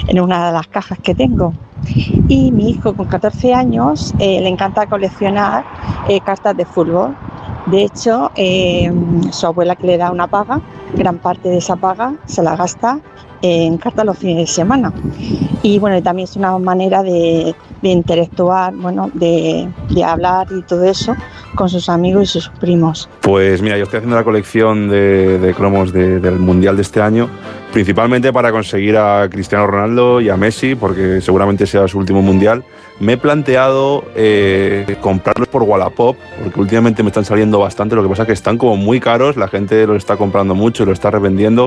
en una de las cajas que tengo. Y mi hijo con 14 años le encanta coleccionar cartas de fútbol. De hecho, su abuela, que le da una paga, gran parte de esa paga se la gasta en cartas los fines de semana. Y bueno, también es una manera de interactuar, bueno, de hablar y todo eso con sus amigos y sus primos. Pues mira, yo estoy haciendo la colección de cromos del Mundial de este año, principalmente para conseguir a Cristiano Ronaldo y a Messi, porque seguramente sea su último Mundial. Me he planteado comprarlos por Wallapop, porque últimamente me están saliendo bastante, lo que pasa es que están como muy caros, la gente los está comprando mucho y los está revendiendo,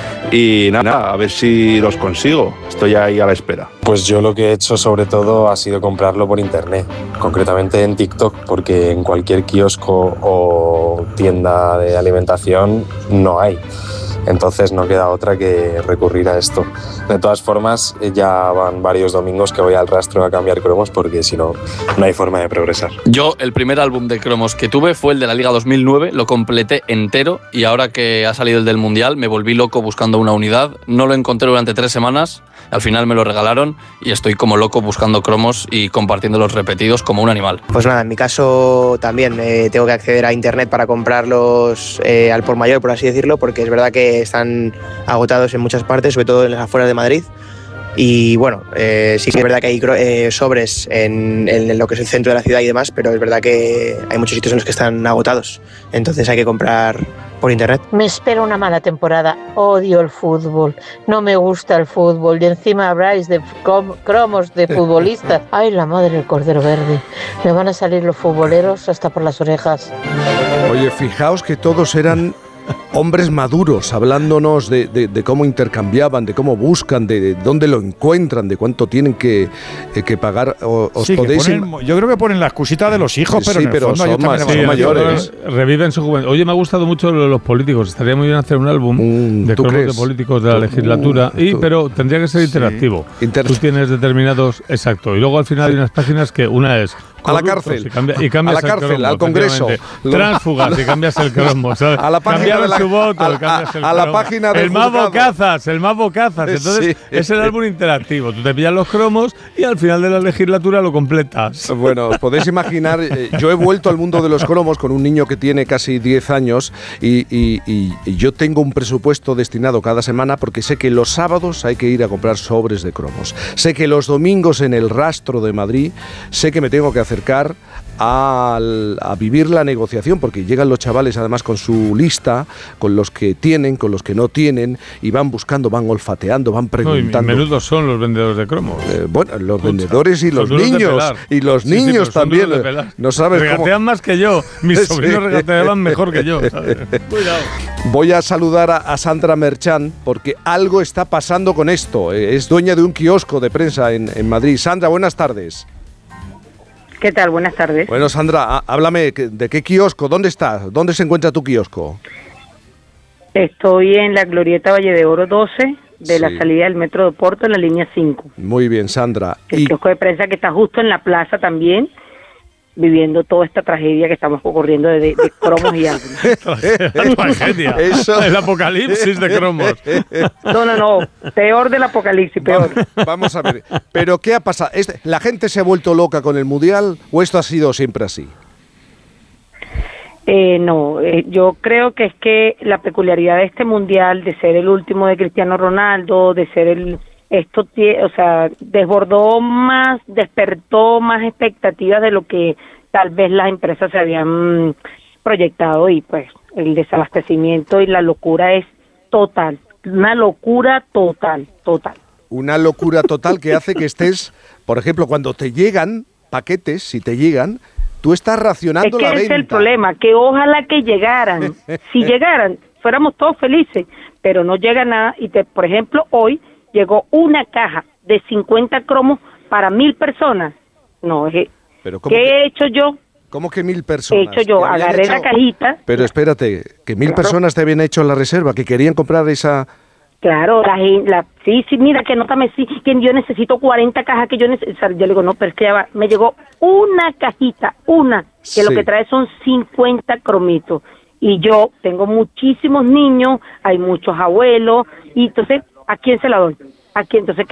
y nada, a ver si los consigo, estoy ahí a la espera. Pues yo lo que he hecho sobre todo ha sido comprarlo por internet, concretamente en TikTok, porque en cualquier kiosco o tienda de alimentación no hay. Entonces no queda otra que recurrir a esto. De todas formas, ya van varios domingos que voy al rastro a cambiar cromos porque si no, no hay forma de progresar. Yo, el primer álbum de cromos que tuve fue el de la Liga 2009, lo completé entero y ahora que ha salido el del Mundial me volví loco buscando una unidad. No lo encontré durante 3 semanas, al final me lo regalaron y estoy como loco buscando cromos y compartiéndolos repetidos como un animal. Pues nada, en mi caso también tengo que acceder a internet para comprarlos al por mayor, por así decirlo, porque es verdad que están agotados en muchas partes, sobre todo en las afueras de Madrid. Y bueno, sí que es verdad que hay sobres en lo que es el centro de la ciudad y demás, pero es verdad que hay muchos sitios en los que están agotados. Entonces hay que comprar por internet. Me espera una mala temporada. Odio el fútbol. No me gusta el fútbol. Y encima habláis de cromos de futbolistas. Ay, la madre del cordero verde. Me van a salir los futboleros hasta por las orejas. Oye, fijaos que todos eran hombres maduros, hablándonos de cómo intercambiaban, de cómo buscan, de dónde lo encuentran, de cuánto tienen que pagar. Os sí, podéis yo creo que ponen la excusita de los hijos, pero sí, en el pero fondo son mayores. Reviven su juventud. Oye, me ha gustado mucho los políticos. Estaría muy bien hacer un álbum de cromos de políticos de la legislatura, pero tendría que ser interactivo. Tú tienes determinados... Exacto. Y luego al final hay unas páginas que una es... A la cárcel, y cambias a la cárcel, cromo, al Congreso. Tránsfugas y cambias el cromo, ¿sabes? A la página de la, su voto, cambias el a la página del el más bocazas. Entonces es el álbum interactivo. Tú te pillas los cromos y al final de la legislatura lo completas. Bueno, os podéis imaginar, yo he vuelto al mundo de los cromos con un niño que tiene casi 10 años y yo tengo un presupuesto destinado cada semana porque sé que los sábados hay que ir a comprar sobres de cromos. Sé que los domingos en el Rastro de Madrid, sé que me tengo que acercar a vivir la negociación, porque llegan los chavales además con su lista, con los que tienen, con los que no tienen, y van buscando, van olfateando, van preguntando. No, y menudos son los vendedores de cromos. Bueno, los vendedores y los niños. Y los niños también. No sabes regatean más que yo. Mis sobrinos regateaban mejor que yo, ¿sabes? Cuidado. Voy a saludar a Sandra Merchán, porque algo está pasando con esto. Es dueña de un kiosco de prensa en Madrid. Sandra, buenas tardes. ¿Qué tal? Buenas tardes. Bueno, Sandra, háblame de qué kiosco, ¿dónde estás? ¿Dónde se encuentra tu kiosco? Estoy en la Glorieta Valle de Oro 12, de la salida del Metro de Porto, en la línea 5. Muy bien, Sandra. El kiosco de prensa que está justo en la plaza también, viviendo toda esta tragedia que estamos ocurriendo de cromos y álbumes. Tragedia. El apocalipsis de cromos. No. Peor del apocalipsis, peor. Vamos a ver. ¿Pero qué ha pasado? ¿La gente se ha vuelto loca con el Mundial o esto ha sido siempre así? Yo creo que es que la peculiaridad de este Mundial, de ser el último de Cristiano Ronaldo, de ser desbordó más, despertó más expectativas de lo que tal vez las empresas se habían proyectado, y pues el desabastecimiento y la locura es total, una locura total. Una locura total que hace que estés, por ejemplo, cuando te llegan paquetes, si te llegan, tú estás racionando la venta. Es el problema, que ojalá que llegaran, si llegaran, fuéramos todos felices, pero no llega nada, y por ejemplo, hoy llegó una caja de 50 cromos para 1.000 personas. No, ¿qué he hecho yo? ¿Cómo que 1.000 personas? He hecho yo, agarré la cajita. Pero espérate, que 1.000 personas te habían hecho la reserva, que querían comprar esa... Claro, sí, mira, que anótame, sí, que yo necesito 40 cajas, que yo necesito... Yo le digo, no, pero es que ya va, me llegó una cajita, que lo que trae son 50 cromitos. Y yo tengo muchísimos niños, hay muchos abuelos, y entonces... ¿A quién se la doy? ¿A quién? Entonces,